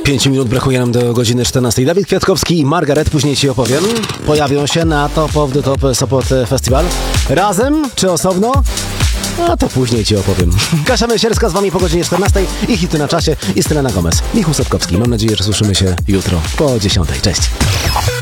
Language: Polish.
5 minut brakuje nam do godziny 14. Dawid Kwiatkowski i Margaret, później Ci opowiem, pojawią się na Top of the Top Sopot Festival. Razem czy osobno? A to później Ci opowiem. Kasia Mysierska z Wami po godzinie 14 i hity na czasie i Selena Gomez. Michał Sotkowski. Mam nadzieję, że słyszymy się jutro po 10. Cześć.